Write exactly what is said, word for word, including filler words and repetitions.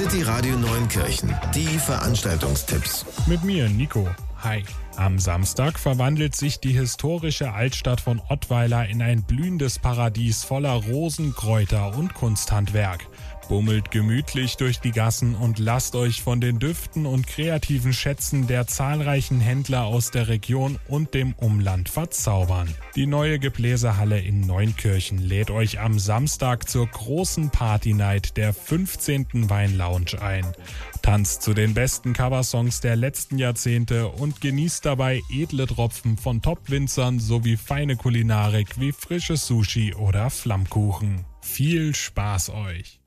City Radio Neunkirchen. Die Veranstaltungstipps. Mit mir, Nico. Hi. Am Samstag verwandelt sich die historische Altstadt von Ottweiler in ein blühendes Paradies voller Rosen, Kräuter und Kunsthandwerk. Bummelt gemütlich durch die Gassen und lasst euch von den Düften und kreativen Schätzen der zahlreichen Händler aus der Region und dem Umland verzaubern. Die neue Gebläsehalle in Neunkirchen lädt euch am Samstag zur großen Party-Night der fünfzehnten Weinlounge ein. Tanzt zu den besten Coversongs der letzten Jahrzehnte und genießt dabei edle Tropfen von Top-Winzern sowie feine Kulinarik wie frisches Sushi oder Flammkuchen. Viel Spaß euch!